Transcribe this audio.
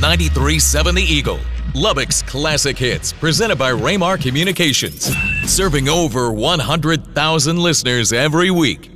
93.7 The Eagle, Lubbock's classic hits, presented by Raymar Communications. Serving over 100,000 listeners every week.